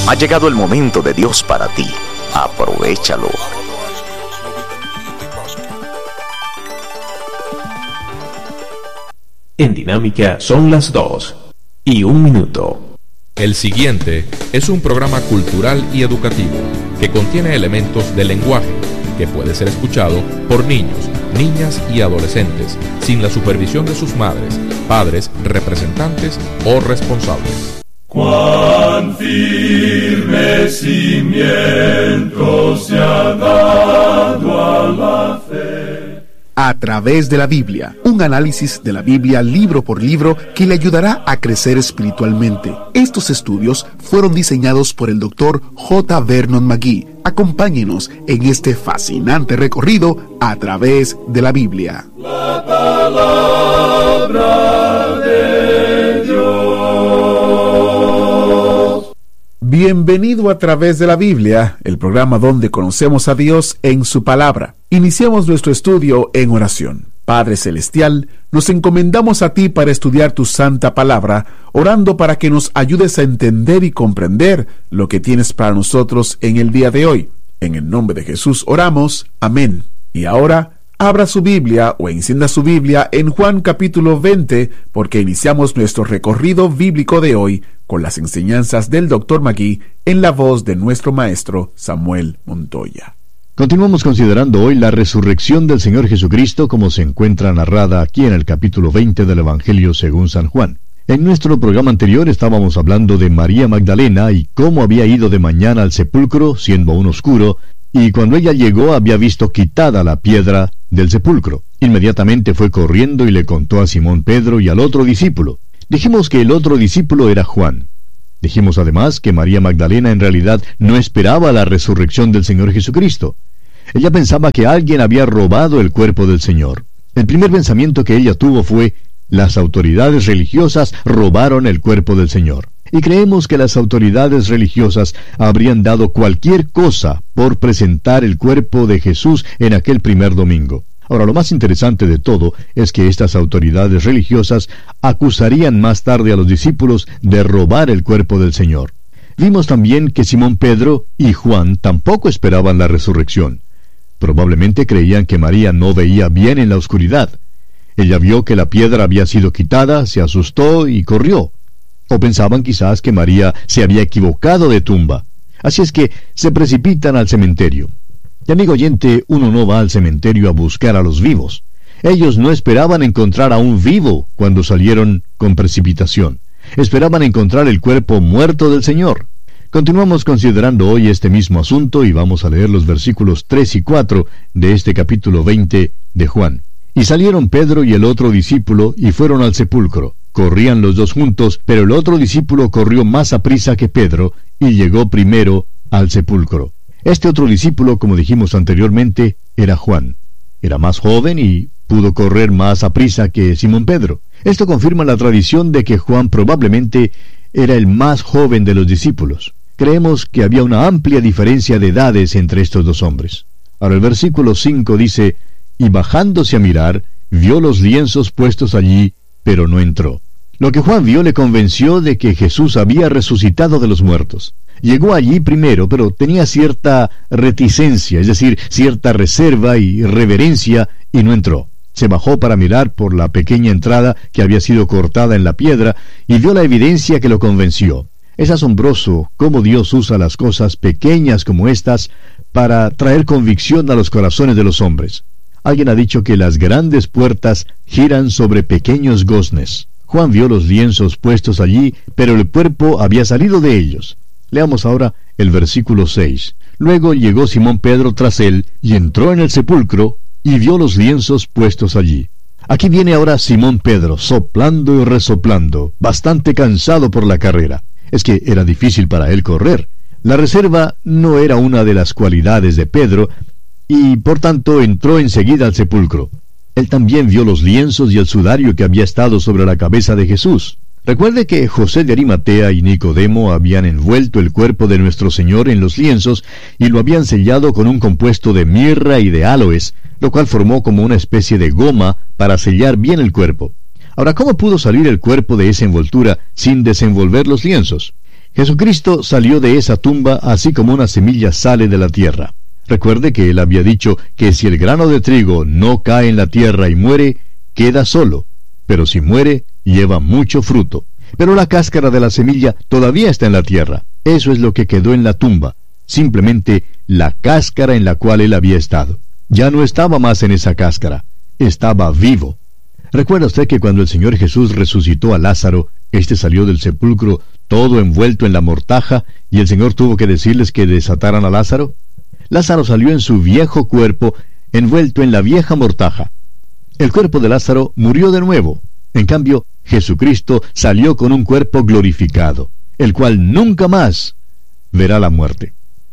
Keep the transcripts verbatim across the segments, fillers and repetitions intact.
Ha llegado el momento de Dios para ti. Aprovéchalo. En Dinámica son las dos y un minuto. El siguiente es un programa cultural y educativo que contiene elementos del lenguaje que puede ser escuchado por niños, niñas y adolescentes sin la supervisión de sus madres, padres, representantes o responsables. Cuán firme cimiento se ha dado a la fe. A través de la Biblia, un análisis de la Biblia libro por libro que le ayudará a crecer espiritualmente. Estos estudios fueron diseñados por el doctor J. Vernon McGee. Acompáñenos en este fascinante recorrido a través de la Biblia. La palabra de Dios. Bienvenido a Través de la Biblia, el programa donde conocemos a Dios en su palabra. Iniciamos nuestro estudio en oración. Padre Celestial, nos encomendamos a ti para estudiar tu santa palabra, orando para que nos ayudes a entender y comprender lo que tienes para nosotros en el día de hoy. En el nombre de Jesús oramos. Amén. Y ahora, abra su Biblia o encienda su Biblia en Juan capítulo veinte, porque iniciamos nuestro recorrido bíblico de hoy con las enseñanzas del doctor McGee en la voz de nuestro maestro Samuel Montoya. Continuamos considerando hoy la resurrección del Señor Jesucristo como se encuentra narrada aquí en el capítulo veinte del Evangelio según San Juan. En nuestro programa anterior estábamos hablando de María Magdalena y cómo había ido de mañana al sepulcro, siendo aún oscuro, y cuando ella llegó había visto quitada la piedra del sepulcro. Inmediatamente fue corriendo y le contó a Simón Pedro y al otro discípulo. Dijimos que el otro discípulo era Juan. Dijimos además que María Magdalena en realidad no esperaba la resurrección del Señor Jesucristo. Ella pensaba que alguien había robado el cuerpo del Señor. El primer pensamiento que ella tuvo fue: las autoridades religiosas robaron el cuerpo del Señor. Y creemos que las autoridades religiosas habrían dado cualquier cosa por presentar el cuerpo de Jesús en aquel primer domingo. Ahora, lo más interesante de todo es que estas autoridades religiosas acusarían más tarde a los discípulos de robar el cuerpo del Señor. Vimos también que Simón Pedro y Juan tampoco esperaban la resurrección. Probablemente creían que María no veía bien en la oscuridad. Ella vio que la piedra había sido quitada, se asustó y corrió. O pensaban quizás que María se había equivocado de tumba. Así es que se precipitan al cementerio. Y amigo oyente, uno no va al cementerio a buscar a los vivos. Ellos no esperaban encontrar a un vivo cuando salieron con precipitación. Esperaban encontrar el cuerpo muerto del Señor. Continuamos considerando hoy este mismo asunto y vamos a leer los versículos tres y cuatro de este capítulo veinte de Juan. Y salieron Pedro y el otro discípulo y fueron al sepulcro. Corrían los dos juntos, pero el otro discípulo corrió más aprisa que Pedro y llegó primero al sepulcro. Este otro discípulo, como dijimos anteriormente, era Juan. Era más joven y pudo correr más aprisa que Simón Pedro. Esto confirma la tradición de que Juan probablemente era el más joven de los discípulos. Creemos que había una amplia diferencia de edades entre estos dos hombres. Ahora el versículo cinco dice: y bajándose a mirar, vio los lienzos puestos allí, pero no entró. Lo que Juan vio le convenció de que Jesús había resucitado de los muertos. Llegó allí primero, pero tenía cierta reticencia, es decir, cierta reserva y reverencia, y no entró. Se bajó para mirar por la pequeña entrada que había sido cortada en la piedra, y vio la evidencia que lo convenció. Es asombroso cómo Dios usa las cosas pequeñas como estas para traer convicción a los corazones de los hombres. Alguien ha dicho que las grandes puertas giran sobre pequeños goznes. Juan vio los lienzos puestos allí, pero el cuerpo había salido de ellos. Leamos ahora el versículo seis. Luego llegó Simón Pedro tras él, y entró en el sepulcro, y vio los lienzos puestos allí. Aquí viene ahora Simón Pedro, soplando y resoplando, bastante cansado por la carrera. Es que era difícil para él correr. La reserva no era una de las cualidades de Pedro, y por tanto entró enseguida al sepulcro. Él también vio los lienzos y el sudario que había estado sobre la cabeza de Jesús. Recuerde que José de Arimatea y Nicodemo habían envuelto el cuerpo de nuestro Señor en los lienzos y lo habían sellado con un compuesto de mirra y de áloes, lo cual formó como una especie de goma para sellar bien el cuerpo. Ahora, ¿cómo pudo salir el cuerpo de esa envoltura sin desenvolver los lienzos? Jesucristo salió de esa tumba así como una semilla sale de la tierra. Recuerde que él había dicho que si el grano de trigo no cae en la tierra y muere, queda solo, pero si muere, lleva mucho fruto. Pero la cáscara de la semilla todavía está en la tierra. Eso es lo que quedó en la tumba, simplemente la cáscara en la cual él había estado. Ya no estaba más en esa cáscara, estaba vivo. ¿Recuerda usted que cuando el Señor Jesús resucitó a Lázaro, éste salió del sepulcro todo envuelto en la mortaja, y el Señor tuvo que decirles que desataran a Lázaro? Lázaro salió en su viejo cuerpo, envuelto en la vieja mortaja. El cuerpo de Lázaro murió de nuevo. En cambio, Jesucristo salió con un cuerpo glorificado, el cual nunca más verá la muerte.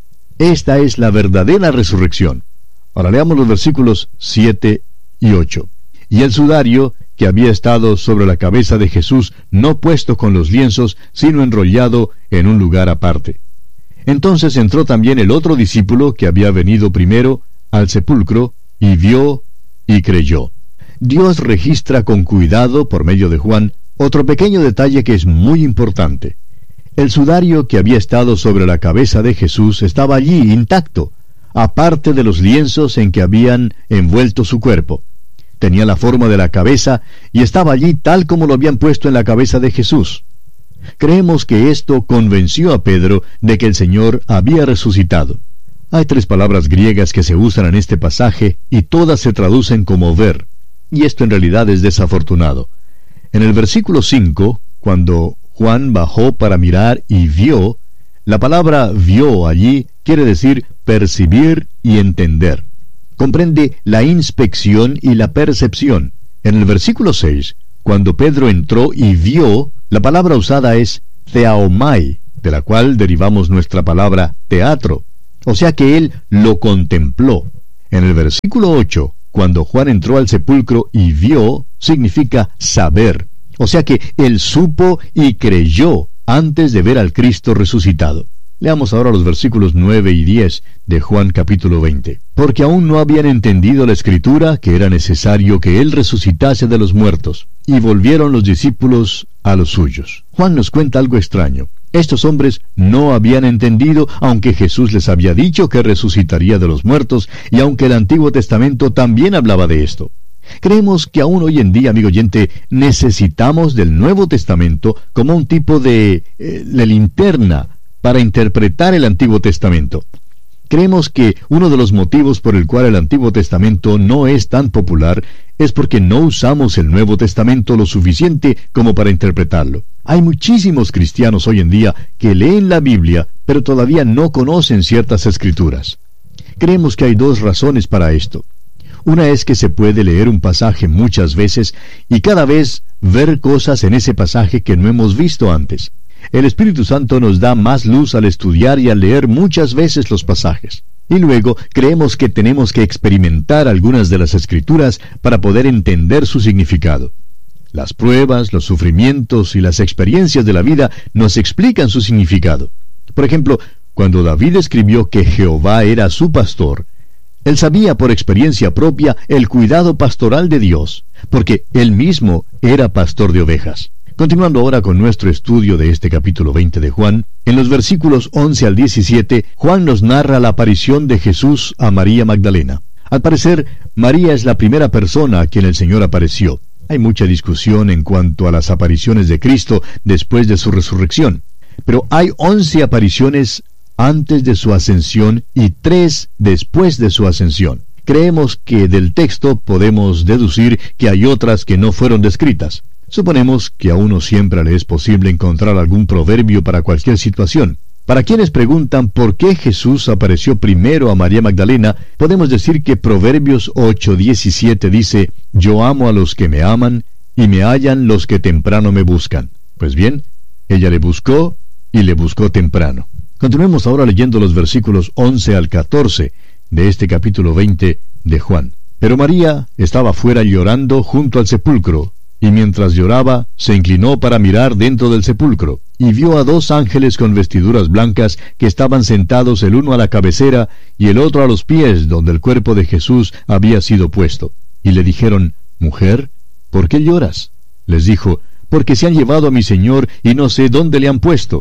Esta es la verdadera resurrección. Ahora leamos los versículos siete y ocho. Y el sudario que había estado sobre la cabeza de Jesús, no puesto con los lienzos, sino enrollado en un lugar aparte. Entonces entró también el otro discípulo que había venido primero al sepulcro, y vio y creyó. Dios registra con cuidado, por medio de Juan, otro pequeño detalle que es muy importante. El sudario que había estado sobre la cabeza de Jesús estaba allí, intacto, aparte de los lienzos en que habían envuelto su cuerpo. Tenía la forma de la cabeza y estaba allí tal como lo habían puesto en la cabeza de Jesús. Creemos que esto convenció a Pedro de que el Señor había resucitado. Hay tres palabras griegas que se usan en este pasaje y todas se traducen como ver, y esto en realidad es desafortunado. En el versículo cinco, cuando Juan bajó para mirar y vio, la palabra vio allí quiere decir percibir y entender. Comprende la inspección y la percepción. En el versículo seis, cuando Pedro entró y vio, la palabra usada es theaomai, de la cual derivamos nuestra palabra teatro. O sea que él lo contempló. En el versículo ocho, cuando Juan entró al sepulcro y vio, significa saber. O sea que él supo y creyó antes de ver al Cristo resucitado. Leamos ahora los versículos nueve y diez de Juan capítulo veinte. Porque aún no habían entendido la Escritura, que era necesario que Él resucitase de los muertos, y volvieron los discípulos a los suyos. Juan nos cuenta algo extraño. Estos hombres no habían entendido, aunque Jesús les había dicho que resucitaría de los muertos, y aunque el Antiguo Testamento también hablaba de esto. Creemos que aún hoy en día, amigo oyente, necesitamos del Nuevo Testamento como un tipo de, eh, de linterna para interpretar el Antiguo Testamento. Creemos que uno de los motivos por el cual el Antiguo Testamento no es tan popular es porque no usamos el Nuevo Testamento lo suficiente como para interpretarlo. Hay muchísimos cristianos hoy en día que leen la Biblia, pero todavía no conocen ciertas escrituras. Creemos que hay dos razones para esto. Una es que se puede leer un pasaje muchas veces y cada vez ver cosas en ese pasaje que no hemos visto antes. El Espíritu Santo nos da más luz al estudiar y al leer muchas veces los pasajes. Y luego creemos que tenemos que experimentar algunas de las Escrituras para poder entender su significado. Las pruebas, los sufrimientos y las experiencias de la vida nos explican su significado. Por ejemplo, cuando David escribió que Jehová era su pastor, él sabía por experiencia propia el cuidado pastoral de Dios, porque él mismo era pastor de ovejas. Continuando ahora con nuestro estudio de este capítulo veinte de Juan, en los versículos once al diecisiete, Juan nos narra la aparición de Jesús a María Magdalena. Al parecer, María es la primera persona a quien el Señor apareció. Hay mucha discusión en cuanto a las apariciones de Cristo después de su resurrección, pero hay once apariciones antes de su ascensión y tres después de su ascensión. Creemos que del texto podemos deducir que hay otras que no fueron descritas. Suponemos que a uno siempre le es posible encontrar algún proverbio para cualquier situación. Para quienes preguntan por qué Jesús apareció primero a María Magdalena, podemos decir que Proverbios ocho diecisiete dice: Yo amo a los que me aman, y me hallan los que temprano me buscan. Pues bien, ella le buscó, y le buscó temprano. Continuemos ahora leyendo los versículos once al catorce de este capítulo veinte de Juan. Pero María estaba fuera llorando junto al sepulcro, y mientras lloraba, se inclinó para mirar dentro del sepulcro, y vio a dos ángeles con vestiduras blancas que estaban sentados el uno a la cabecera y el otro a los pies donde el cuerpo de Jesús había sido puesto. Y le dijeron: Mujer, ¿por qué lloras? Les dijo: Porque se han llevado a mi Señor y no sé dónde le han puesto.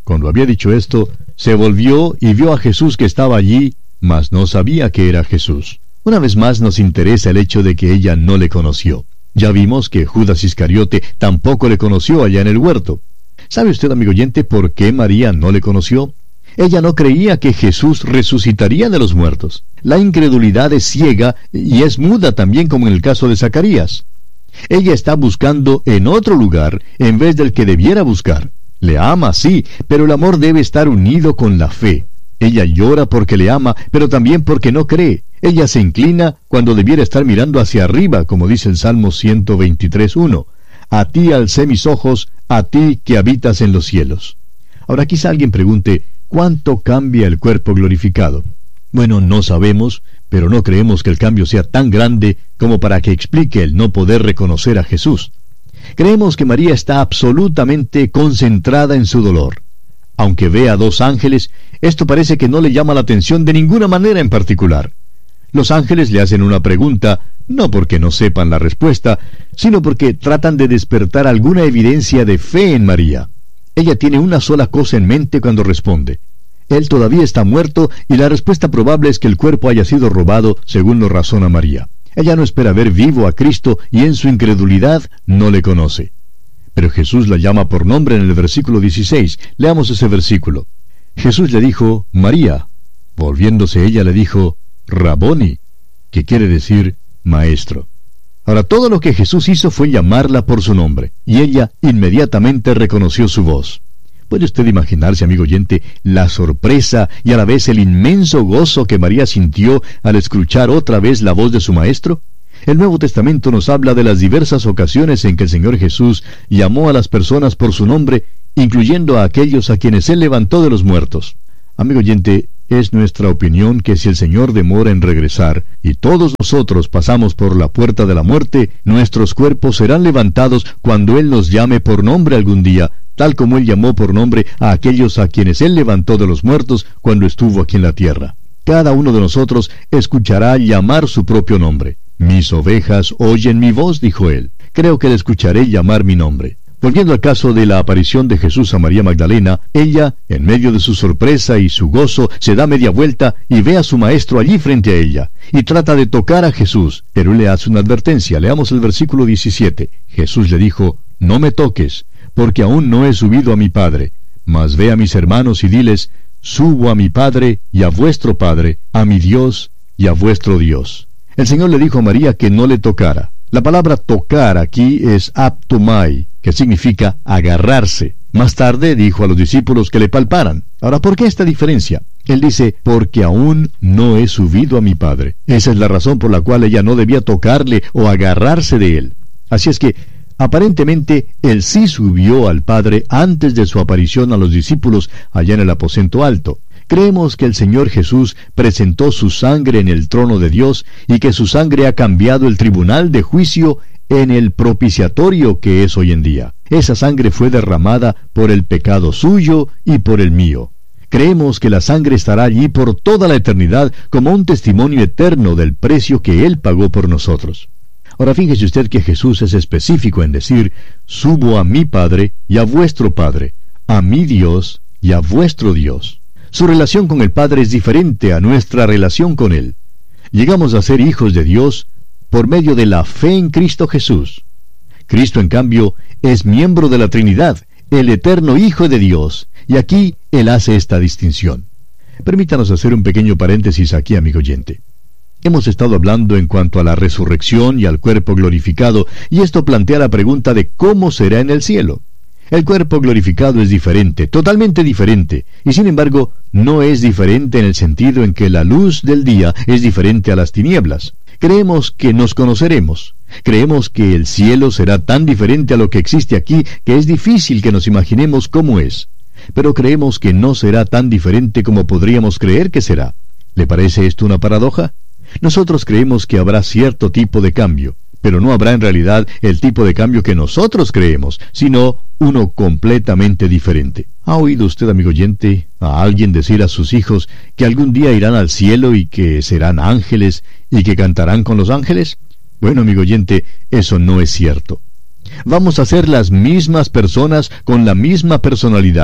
Cuando había dicho esto, se volvió y vio a Jesús que estaba allí, mas no sabía que era Jesús. Una vez más nos interesa el hecho de que ella no le conoció. Ya vimos que Judas Iscariote tampoco le conoció allá en el huerto. ¿Sabe usted, amigo oyente, por qué María no le conoció? Ella no creía que Jesús resucitaría de los muertos. La incredulidad es ciega y es muda también, como en el caso de Zacarías. Ella está buscando en otro lugar en vez del que debiera buscar. Le ama, sí, pero el amor debe estar unido con la fe. Ella llora porque le ama, pero también porque no cree. Ella se inclina cuando debiera estar mirando hacia arriba, como dice el Salmo ciento veintitrés, uno. A ti alcé mis ojos, a ti que habitas en los cielos. Ahora quizá alguien pregunte, ¿cuánto cambia el cuerpo glorificado? Bueno, no sabemos, pero no creemos que el cambio sea tan grande como para que explique el no poder reconocer a Jesús. Creemos que María está absolutamente concentrada en su dolor. Aunque ve a dos ángeles, esto parece que no le llama la atención de ninguna manera en particular. Los ángeles le hacen una pregunta, no porque no sepan la respuesta, sino porque tratan de despertar alguna evidencia de fe en María. Ella tiene una sola cosa en mente cuando responde. Él todavía está muerto y la respuesta probable es que el cuerpo haya sido robado, según lo razona María. Ella no espera ver vivo a Cristo y en su incredulidad no le conoce. Pero Jesús la llama por nombre en el versículo dieciséis. Leamos ese versículo. Jesús le dijo, María. Volviéndose ella le dijo, Raboni, que quiere decir maestro. Ahora, todo lo que Jesús hizo fue llamarla por su nombre, y ella inmediatamente reconoció su voz. ¿Puede usted imaginarse, amigo oyente, la sorpresa y a la vez el inmenso gozo que María sintió al escuchar otra vez la voz de su maestro? El Nuevo Testamento nos habla de las diversas ocasiones en que el Señor Jesús llamó a las personas por su nombre, incluyendo a aquellos a quienes Él levantó de los muertos. Amigo oyente, es nuestra opinión que si el Señor demora en regresar, y todos nosotros pasamos por la puerta de la muerte, nuestros cuerpos serán levantados cuando Él nos llame por nombre algún día, tal como Él llamó por nombre a aquellos a quienes Él levantó de los muertos cuando estuvo aquí en la tierra. Cada uno de nosotros escuchará llamar su propio nombre. Mis ovejas oyen mi voz, dijo Él. Creo que le escucharé llamar mi nombre. Volviendo al caso de la aparición de Jesús a María Magdalena, ella, en medio de su sorpresa y su gozo, se da media vuelta y ve a su maestro allí frente a ella, y trata de tocar a Jesús, pero él le hace una advertencia. Leamos el versículo diecisiete. Jesús le dijo, no me toques, porque aún no he subido a mi Padre, mas ve a mis hermanos y diles, subo a mi Padre y a vuestro Padre, a mi Dios y a vuestro Dios. El Señor le dijo a María que no le tocara. La palabra tocar aquí es aptomai, que significa agarrarse. Más tarde dijo a los discípulos que le palparan. Ahora, ¿por qué esta diferencia? Él dice, porque aún no he subido a mi Padre. Esa es la razón por la cual ella no debía tocarle o agarrarse de él. Así es que, aparentemente, él sí subió al Padre antes de su aparición a los discípulos allá en el aposento alto. Creemos que el Señor Jesús presentó su sangre en el trono de Dios y que su sangre ha cambiado el tribunal de juicio en el propiciatorio que es hoy en día. Esa sangre fue derramada por el pecado suyo y por el mío. Creemos que la sangre estará allí por toda la eternidad como un testimonio eterno del precio que Él pagó por nosotros. Ahora fíjese usted que Jesús es específico en decir, subo a mi Padre y a vuestro Padre, a mi Dios y a vuestro Dios. Su relación con el Padre es diferente a nuestra relación con Él. Llegamos a ser hijos de Dios por medio de la fe en Cristo Jesús. Cristo, en cambio, es miembro de la Trinidad, el eterno Hijo de Dios, y aquí Él hace esta distinción. Permítanos hacer un pequeño paréntesis aquí, amigo oyente. Hemos estado hablando en cuanto a la resurrección y al cuerpo glorificado, y esto plantea la pregunta de cómo será en el cielo. El cuerpo glorificado es diferente, totalmente diferente, y sin embargo, no es diferente en el sentido en que la luz del día es diferente a las tinieblas. Creemos que nos conoceremos. Creemos que el cielo será tan diferente a lo que existe aquí que es difícil que nos imaginemos cómo es. Pero creemos que no será tan diferente como podríamos creer que será. ¿Le parece esto una paradoja? Nosotros creemos que habrá cierto tipo de cambio, pero no habrá en realidad el tipo de cambio que nosotros creemos, sino uno completamente diferente. ¿Ha oído usted, amigo oyente, a alguien decir a sus hijos que algún día irán al cielo y que serán ángeles y que cantarán con los ángeles? Bueno, amigo oyente, eso no es cierto. Vamos a ser las mismas personas con la misma personalidad.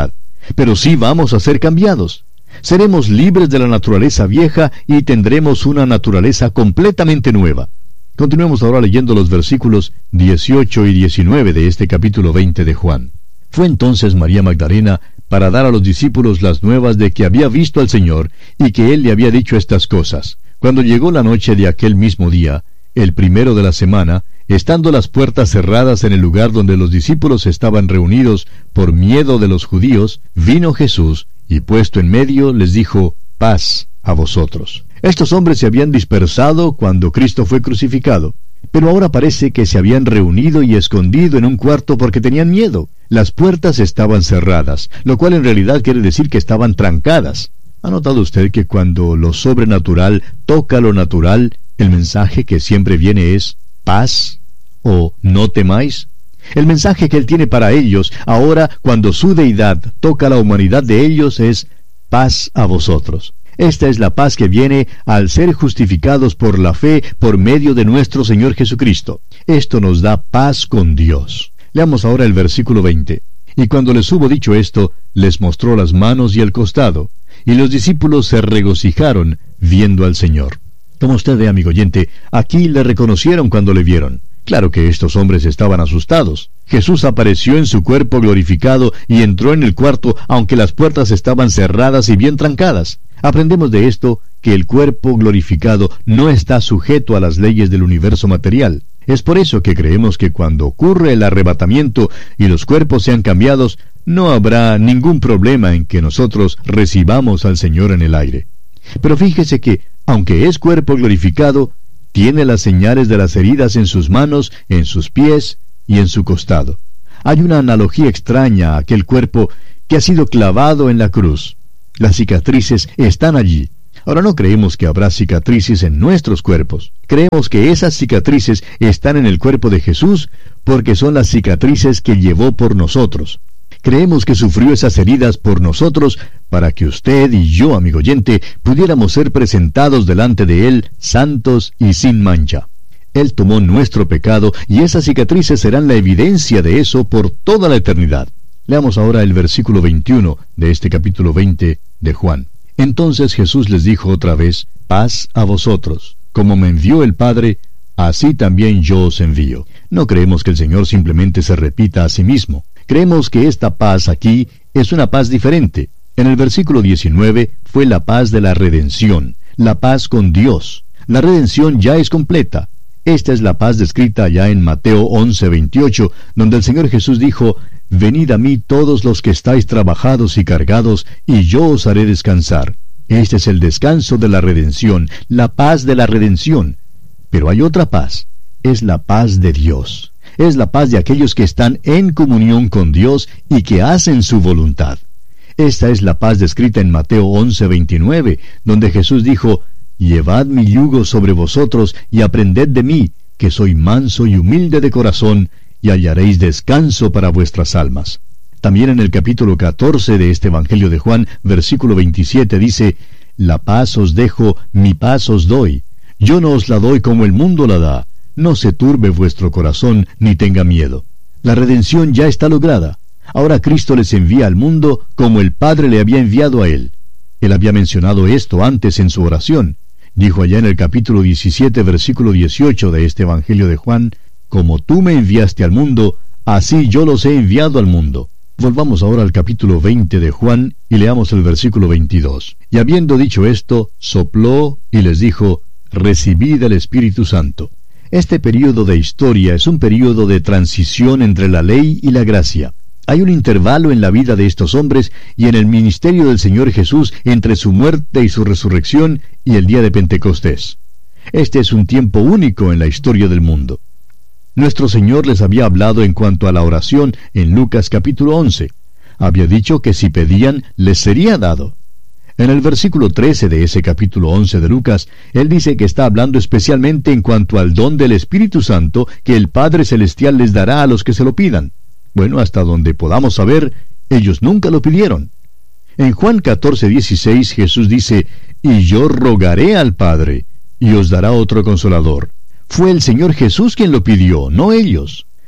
pero sí vamos a ser cambiados. Seremos libres de la naturaleza vieja y tendremos una naturaleza completamente nueva. Continuemos ahora leyendo los versículos dieciocho y diecinueve de este capítulo veinte de Juan. Fue entonces María Magdalena para dar a los discípulos las nuevas de que había visto al Señor y que Él le había dicho estas cosas. Cuando llegó la noche de aquel mismo día, el primero de la semana, estando las puertas cerradas en el lugar donde los discípulos estaban reunidos por miedo de los judíos, vino Jesús y puesto en medio les dijo: paz a vosotros. Estos hombres se habían dispersado cuando Cristo fue crucificado, pero ahora parece que se habían reunido y escondido en un cuarto porque tenían miedo. Las puertas estaban cerradas, lo cual en realidad quiere decir que estaban trancadas. ¿Ha notado usted que cuando lo sobrenatural toca lo natural, el mensaje que siempre viene es paz o no temáis? El mensaje que Él tiene para ellos ahora, cuando su deidad toca la humanidad de ellos, es paz a vosotros. Esta es la paz que viene al ser justificados por la fe por medio de nuestro Señor Jesucristo. Esto nos da paz con Dios. Leamos ahora el versículo veinte. Y cuando les hubo dicho esto, les mostró las manos y el costado, y los discípulos se regocijaron viendo al Señor. Como usted ve, amigo oyente, aquí le reconocieron cuando le vieron. Claro que estos hombres estaban asustados. Jesús apareció en su cuerpo glorificado y entró en el cuarto, aunque las puertas estaban cerradas y bien trancadas. Aprendemos de esto que el cuerpo glorificado no está sujeto a las leyes del universo material. Es por eso que creemos que cuando ocurre el arrebatamiento y los cuerpos sean cambiados, no habrá ningún problema en que nosotros recibamos al Señor en el aire. Pero fíjese que, aunque es cuerpo glorificado, tiene las señales de las heridas en sus manos, en sus pies y en su costado. Hay una analogía extraña a aquel cuerpo que ha sido clavado en la cruz. Las cicatrices están allí. Ahora no creemos que habrá cicatrices en nuestros cuerpos. Creemos que esas cicatrices están en el cuerpo de Jesús porque son las cicatrices que llevó por nosotros. Creemos que sufrió esas heridas por nosotros para que usted y yo, amigo oyente, pudiéramos ser presentados delante de Él santos y sin mancha. Él tomó nuestro pecado y esas cicatrices serán la evidencia de eso por toda la eternidad. Leamos ahora el versículo veintiuno de este capítulo veinte de Juan. Entonces Jesús les dijo otra vez: paz a vosotros. Como me envió el Padre, así también yo os envío. No creemos que el Señor simplemente se repita a sí mismo. Creemos que esta paz aquí es una paz diferente. En el versículo diecinueve fue la paz de la redención, la paz con Dios. La redención ya es completa. Esta es la paz descrita ya en Mateo once veintiocho, donde el Señor Jesús dijo: venid a mí todos los que estáis trabajados y cargados, y yo os haré descansar. Este es el descanso de la redención, la paz de la redención. Pero hay otra paz, es la paz de Dios. Es la paz de aquellos que están en comunión con Dios y que hacen su voluntad. Esta es la paz descrita en Mateo once veintinueve, donde Jesús dijo: llevad mi yugo sobre vosotros y aprended de mí, que soy manso y humilde de corazón, y hallaréis descanso para vuestras almas. También en el capítulo catorce de este Evangelio de Juan, versículo veintisiete, dice: la paz os dejo, mi paz os doy. Yo no os la doy como el mundo la da. No se turbe vuestro corazón, ni tenga miedo. La redención ya está lograda. Ahora Cristo les envía al mundo como el Padre le había enviado a Él. Él había mencionado esto antes en su oración. Dijo allá en el capítulo diecisiete, versículo dieciocho de este Evangelio de Juan: como tú me enviaste al mundo, así yo los he enviado al mundo. Volvamos ahora al capítulo veinte de Juan y leamos el versículo veintidós. Y habiendo dicho esto, sopló y les dijo: recibid el Espíritu Santo. Este período de historia es un período de transición entre la ley y la gracia. Hay un intervalo en la vida de estos hombres y en el ministerio del Señor Jesús entre su muerte y su resurrección y el día de Pentecostés. Este es un tiempo único en la historia del mundo. Nuestro Señor les había hablado en cuanto a la oración en Lucas capítulo once. Había dicho que si pedían, les sería dado. En el versículo trece de ese capítulo once de Lucas, Él dice que está hablando especialmente en cuanto al don del Espíritu Santo que el Padre Celestial les dará a los que se lo pidan. Bueno, hasta donde podamos saber, ellos nunca lo pidieron. En Juan catorce dieciséis Jesús dice: y yo rogaré al Padre, y os dará otro consolador. Fue el Señor Jesús quien lo pidió, no ellos.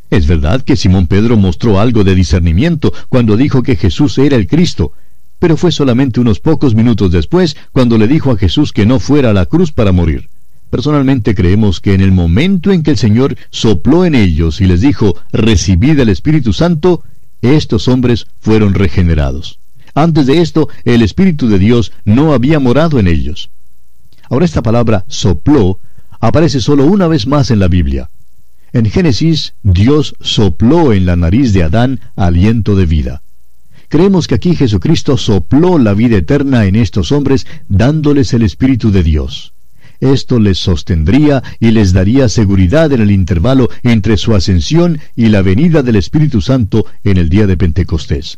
Es verdad que Simón Pedro mostró algo de discernimiento cuando dijo que Jesús era el Cristo, pero fue solamente unos pocos minutos después cuando le dijo a Jesús que no fuera a la cruz para morir. Personalmente creemos que en el momento en que el Señor sopló en ellos y les dijo, recibid el Espíritu Santo, estos hombres fueron regenerados. Antes de esto, el Espíritu de Dios no había morado en ellos. Ahora esta palabra sopló aparece solo una vez más en la Biblia. En Génesis, Dios sopló en la nariz de Adán aliento de vida. Creemos que aquí Jesucristo sopló la vida eterna en estos hombres, dándoles el Espíritu de Dios. Esto les sostendría y les daría seguridad en el intervalo entre su ascensión y la venida del Espíritu Santo en el día de Pentecostés.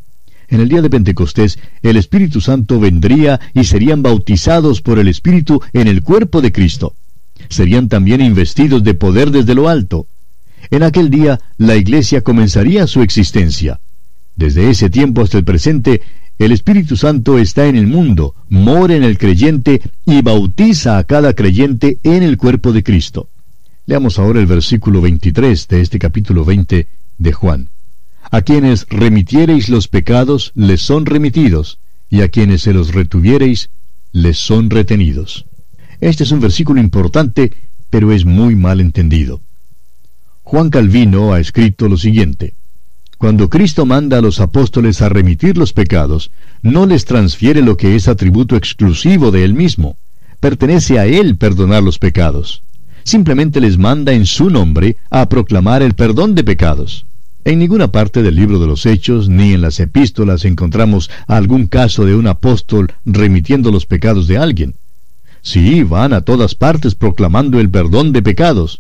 En el día de Pentecostés, el Espíritu Santo vendría y serían bautizados por el Espíritu en el cuerpo de Cristo. Serían también investidos de poder desde lo alto. En aquel día, la Iglesia comenzaría su existencia. Desde ese tiempo hasta el presente, el Espíritu Santo está en el mundo, mora en el creyente y bautiza a cada creyente en el cuerpo de Cristo. Leamos ahora el versículo veintitrés de este capítulo veinte de Juan. A quienes remitiereis los pecados, les son remitidos, y a quienes se los retuviereis, les son retenidos. Este es un versículo importante, pero es muy mal entendido. Juan Calvino ha escrito lo siguiente: cuando Cristo manda a los apóstoles a remitir los pecados, no les transfiere lo que es atributo exclusivo de Él mismo. Pertenece a Él perdonar los pecados. Simplemente les manda en su nombre a proclamar el perdón de pecados. En ninguna parte del libro de los Hechos, ni en las epístolas, encontramos algún caso de un apóstol remitiendo los pecados de alguien. Sí, van a todas partes proclamando el perdón de pecados.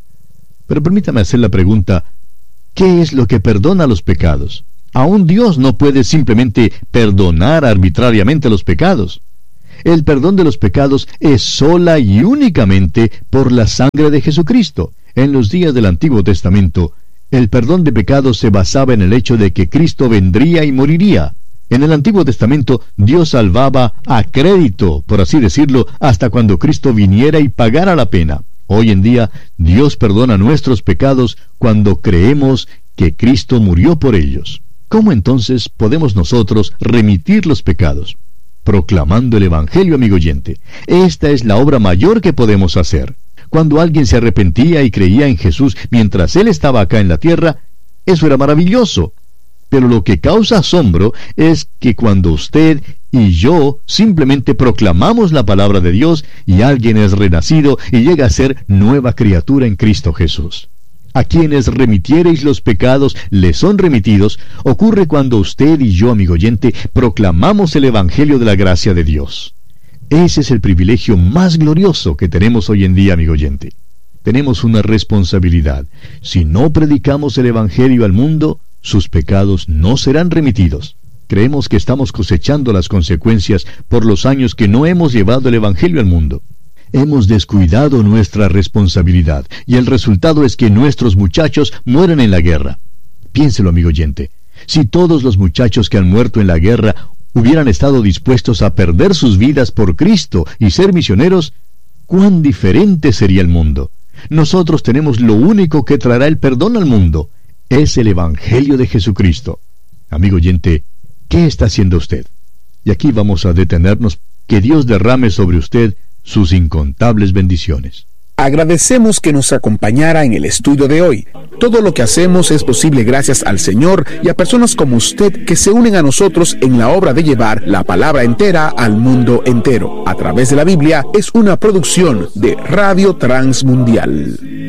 Pero permítame hacer la pregunta: ¿qué es lo que perdona los pecados? Aún Dios no puede simplemente perdonar arbitrariamente los pecados. El perdón de los pecados es sola y únicamente por la sangre de Jesucristo. En los días del Antiguo Testamento, el perdón de pecados se basaba en el hecho de que Cristo vendría y moriría. En el Antiguo Testamento, Dios salvaba a crédito, por así decirlo, hasta cuando Cristo viniera y pagara la pena. Hoy en día, Dios perdona nuestros pecados cuando creemos que Cristo murió por ellos. ¿Cómo entonces podemos nosotros remitir los pecados? Proclamando el Evangelio, amigo oyente. Esta es la obra mayor que podemos hacer. Cuando alguien se arrepentía y creía en Jesús mientras Él estaba acá en la tierra, eso era maravilloso. Pero lo que causa asombro es que cuando usted y yo simplemente proclamamos la palabra de Dios y alguien es renacido y llega a ser nueva criatura en Cristo Jesús. A quienes remitiereis los pecados les son remitidos, ocurre cuando usted y yo, amigo oyente, proclamamos el Evangelio de la gracia de Dios. Ese es el privilegio más glorioso que tenemos hoy en día, amigo oyente. Tenemos una responsabilidad. Si no predicamos el Evangelio al mundo, sus pecados no serán remitidos. Creemos que estamos cosechando las consecuencias por los años que no hemos llevado el Evangelio al mundo. Hemos descuidado nuestra responsabilidad, y el resultado es que nuestros muchachos mueren en la guerra. Piénselo, amigo oyente. Si todos los muchachos que han muerto en la guerra hubieran estado dispuestos a perder sus vidas por Cristo y ser misioneros, ¿cuán diferente sería el mundo? Nosotros tenemos lo único que traerá el perdón al mundo. Es el Evangelio de Jesucristo. Amigo oyente, ¿qué está haciendo usted? Y aquí vamos a detenernos. Que Dios derrame sobre usted sus incontables bendiciones. Agradecemos que nos acompañara en el estudio de hoy. Todo lo que hacemos es posible gracias al Señor y a personas como usted que se unen a nosotros en la obra de llevar la palabra entera al mundo entero. A través de la Biblia es una producción de Radio Transmundial.